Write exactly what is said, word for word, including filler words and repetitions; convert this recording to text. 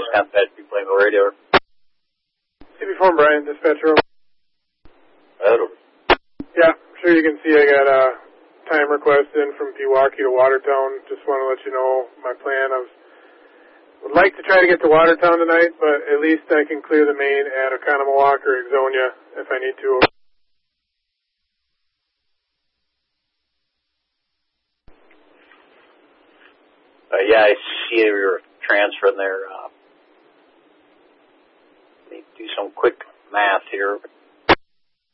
Dispatch, people playing the radio. C B four Brian, dispatcher. Hello. Yeah, I'm sure you can see I got a time request in from Pewaukee to Watertown. Just want to let you know my plan. I was, would like to try to get to Watertown tonight, but at least I can clear the main at Oconomowoc or Ixonia if I need to. Uh, yeah, I see you're transferring there. Uh, let me do some quick math here.